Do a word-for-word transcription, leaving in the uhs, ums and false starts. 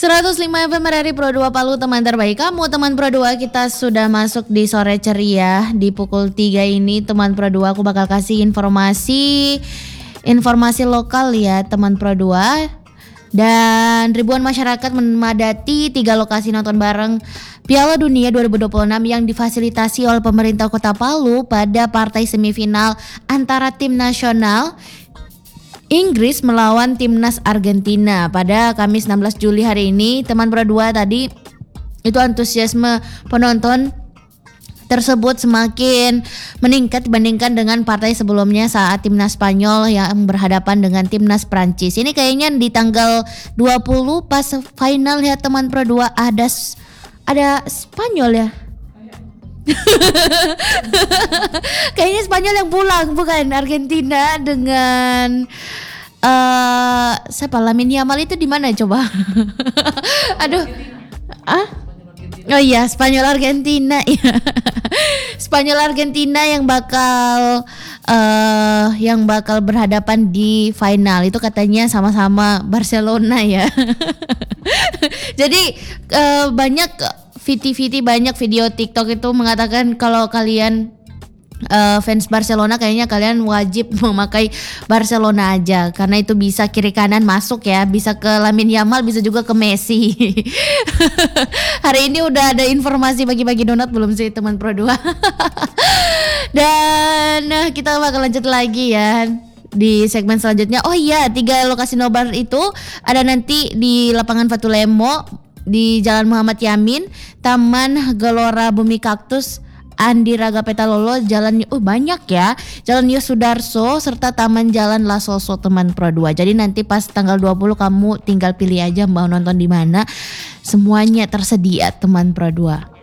seratus lima F M R R I Pro dua Palu, teman terbaik kamu. Teman Pro dua, kita sudah masuk di sore ceria. Di pukul tiga ini teman Pro dua, aku bakal kasih informasi Informasi lokal ya teman Pro dua. Dan ribuan masyarakat memadati tiga lokasi nonton bareng Piala Dunia dua ribu dua puluh enam yang difasilitasi oleh pemerintah Kota Palu pada partai semifinal antara tim nasional Inggris melawan timnas Argentina pada Kamis enam belas Juli hari ini. Teman Pro dua, tadi itu antusiasme penonton tersebut semakin meningkat dibandingkan dengan partai sebelumnya saat timnas Spanyol yang berhadapan dengan timnas Prancis. Ini kayaknya di tanggal dua puluh pas final ya teman Pro dua, ada ada Spanyol ya. Kayaknya Spanyol yang pulang, bukan Argentina dengan uh, siapa, Lamine Yamal itu di mana coba? Aduh, ah? Oh iya, Spanyol Argentina ya. Spanyol Argentina yang bakal uh, yang bakal berhadapan di final itu katanya sama-sama Barcelona ya. Jadi uh, banyak V T V T, banyak video TikTok itu mengatakan kalau kalian uh, fans Barcelona kayaknya kalian wajib memakai Barcelona aja karena itu bisa kiri kanan masuk ya, bisa ke Lamine Yamal, bisa juga ke Messi. Hari ini udah ada informasi bagi-bagi donat belum sih teman Pro dua? Dan nah, kita bakal lanjut lagi ya di segmen selanjutnya. Oh iya, tiga lokasi nobar itu ada nanti di lapangan Fatulemo, di Jalan Muhammad Yamin, Taman Gelora Bumi Kaktus, Andi Raga Petalolo, Jalan oh banyak ya, Jalan Yosudarso, serta Taman Jalan Lasoso teman Pro dua. Jadi nanti pas tanggal dua puluh kamu tinggal pilih aja mau nonton di mana. Semuanya tersedia teman Pro dua.